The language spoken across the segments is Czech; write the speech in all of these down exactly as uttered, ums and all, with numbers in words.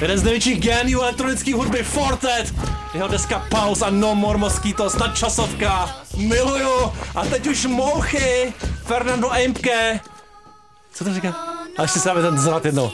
Jeden z největších géniů elektronické hudby, Fortet. Jeho deska Pulse a No More Mosquitos, nadčasovka. Miluju. A teď už mouchy. Fernando Eimke. Co to říká? A ještě si dáme ten zvrat jednou.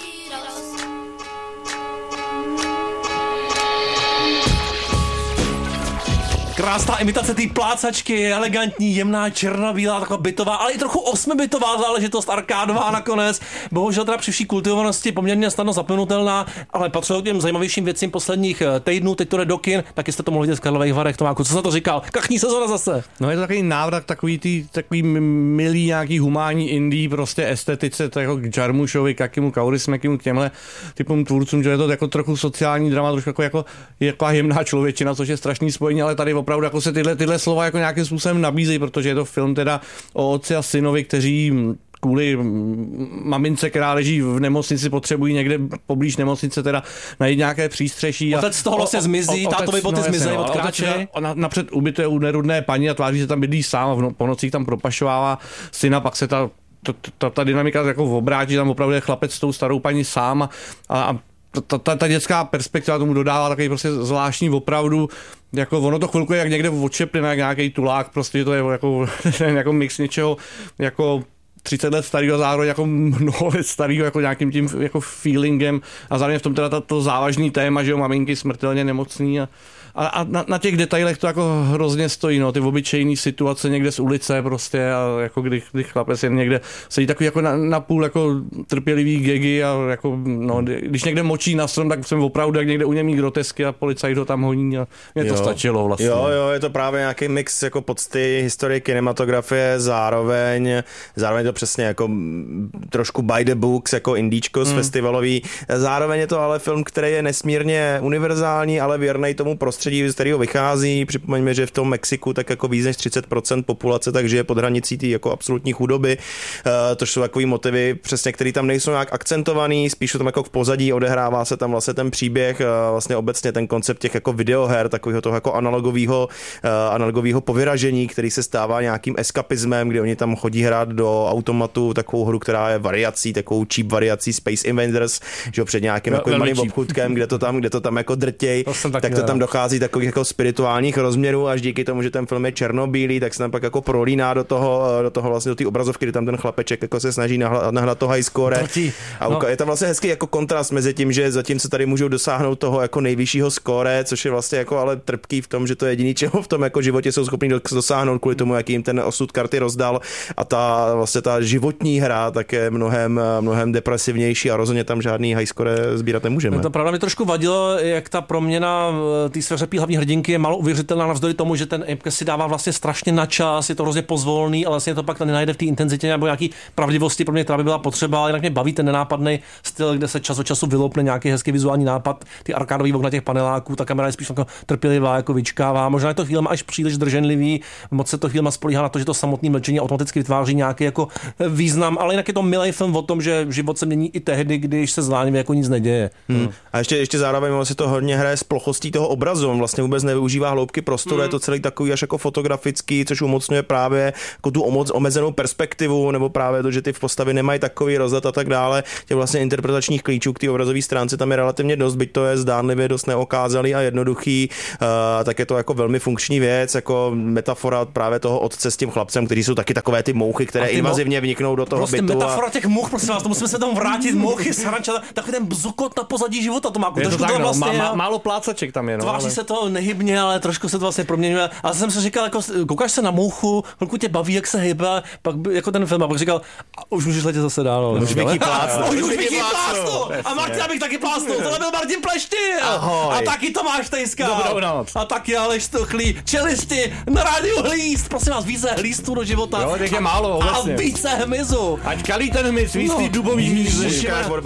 Krásná imitace té plácačky, elegantní, jemná, černobílá, taková bytová, ale i trochu osmibitová záležitost, arkádová nakonec. Bohužel teda při vší kultivovanosti poměrně snadno zapomenutelná, ale patřilo k těm zajímavějším věcím posledních týdnů, teď to jde do kin, taky jste to mohli vidět v Karlových Varech, Tomáku. Co jsi na to říkal? Kachní sezona zase. No je to takový návrat takový tý, takový milý nějaký humánní indie prostě estetice, to jako k Jarmušovi, k Akimu Kaurismäkimu, k těmhle typům tvůrcům, že je to jako trochu sociální drama, trošku jako, jako, jako jemná člověčina, což je strašný spojení, ale tady opravdu jako se tyhle, tyhle slova jako nějakým způsobem nabízejí, protože je to film teda o otci a synovi, kteří kvůli mamince, která leží v nemocnici, potřebují někde poblíž nemocnice teda najít nějaké přístřeší. Otec z toho vlastně zmizí, tátovi boty zmizí, odkráčejí. Ona napřed ubytuje u nerudné paní a tváří se tam bydlí sám a v no, po nocích tam propašovává syna, pak se ta, ta, ta, ta dynamika jako obrátí, tam opravdu je chlapec s tou starou paní sám a, a Ta, ta, ta dětská perspektiva tomu dodává takový prostě zvláštní opravdu, jako ono to chvilku je jak někde odčepli na nějaký tulák, prostě to je jako, jako mix něčeho jako třicet let starého, zároveň jako mnoho let starého, jako nějakým tím jako feelingem a zároveň v tom teda to závažný téma, že jo, maminky smrtelně nemocný a, a, a na, na těch detailech to jako hrozně stojí, no, ty obyčejné situace někde z ulice prostě a jako kdy, kdy chlapec jen někde sedí takový jako na, na půl jako trpělivý gagy a jako, no, když někde močí na strom, tak jsem opravdu jak někde u něj mít grotesky a policajt ho tam honí a mě to jo. stačilo vlastně. Jo, jo, je to právě nějaký mix jako pocty historie kinematografie, zároveň, zároveň to přesně jako trošku by the books, jako indíčko z mm. festivalový. Zároveň je to ale film, který je nesmírně univerzální, ale věrnej tomu prostředí, z kterého vychází. Připomeňme, že v tom Mexiku tak jako víc než třicet procent populace, takže je pod hranicí té jako absolutní chudoby. Uh, to jsou takový motivy, přesně, který tam nejsou nějak akcentovaný, spíš tam jako v pozadí odehrává se tam vlastně ten příběh, uh, vlastně obecně ten koncept těch jako videoher, takového toho jako analogového uh, analogového povyražení, který se stává nějakým eskapismem, kdy oni tam chodí hrát do automatu takovou hru, která je variací, takovou cheap variací Space Invaders, že před nějakým no, jako malým obchůdkem, kde to tam, kde to tam jako drtěj, to tak to tam dochází takových jako spirituálních rozměrů, až díky tomu, že ten film je černobílý, tak se tam pak jako prolíná do toho, do toho vlastně do té obrazovky, kdy tam ten chlapeček jako se snaží nahnat to high score. A no. je tam vlastně hezký jako kontrast mezi tím, že zatímco tady můžou dosáhnout toho jako nejvyššího score, což je vlastně jako ale trpký v tom, že to je jediný, čeho v tom jako životě jsou schopni dosáhnout kvůli tomu, jaký jim ten osud karty rozdal, a ta vlastně ta životní hra tak je mnohem, mnohem depresivnější a rozhodně tam žádný high score sbírat nemůžeme. No to pravda mi trošku vadilo, jak ta proměna té sveřepí hlavní hrdinky je málo uvěřitelná navzdory tomu, že ten Eimke si dává vlastně strašně na čas, je to hrozně pozvolný, ale vlastně to pak nenajde v té intenzitě nebo nějaký pravdivosti, pro mě, která by byla potřeba, ale jinak mě baví ten nenápadný styl, kde se čas od času vyloupne nějaký hezký vizuální nápad, ty arkádový okna těch paneláků, ta kamera je spíš jako trpělivá, jako vyčkává. Možná je to chvílema až příliš drženlivý, moc se to chvílema spolíhá na to, že to samotné mlčení automaticky vytváří nějaký jako význam, ale jinak je to milý film o tom, že život se mění i tehdy, když se zvláně jako nic neděje. Hmm. A ještě, ještě zároveň vlastně to hodně hraje s plochostí toho obrazu, on vlastně vůbec nevyužívá hloubky prostoru, hmm. je to celý takový až jako fotografický, což umocňuje právě jako tu omezenou perspektivu, nebo právě to, že ty postavy nemají takový rozhled a tak dále. Těch vlastně interpretačních klíčů k té obrazové stránce tam je relativně dost, byť to je zdánlivě dost neokázalý a jednoduchý, uh, tak je to jako velmi funkční věc, jako metafora právě toho otce s tím chlapcem, kteří jsou taky takové ty mouchy, které invazivně vniknou do toho prostě bytu. Metafora a... těch mouch, prosím vás, to musíme se tam vrátit, mouchy, saranča, takový ten bzukot na pozadí života, to má je to trošku tak, to no, vlastně. Má, má, málo plácaček tam je, no. Tváří ale... se to nehybně, ale trošku se to vlastně proměňuje. A jsem si říkal, jako koukáš se na mouchu, chvilku tě baví, jak se hýbe, pak by, jako ten film, a pak říkal, a už můžeš letět zase dál. Už bych jí plácnu. Už bych jí plácnu. A Martina bych taky plácnul. Tohle byl Martin Pleštil. Ahoj. A taky Tomáš Tejska. Dobrou noc. A taky Aleš Stuchlý. Čelisti na rádiu Hlíst. Prosím vás, více hlístů do života. Jo, těch je málo, obecně. A více hmyzu. Ať kalí ten hmyz, víc ty dubový hmyzy.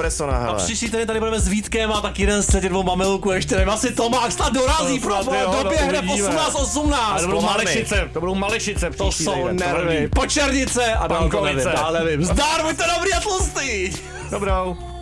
A příští týden tady budeme s Vítkem a tak jeden z těch dvou mamilků, ještě nevím, asi Tomáš snad dorazí, pro doběhne osmnáct osmnáct. To budou Malešice, to budou Malešice. To jsou nervy. Počernice a dál to nevím, dál nevím. Zdar, buďte dobrý a tlustý. Dobrou.